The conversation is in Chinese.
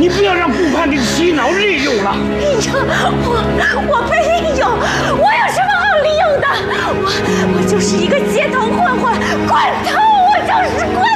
你不要让顾盼给洗脑利用了。 我被利用，我有什么好利用的？我就是一个街头混混，滚头，我就是滚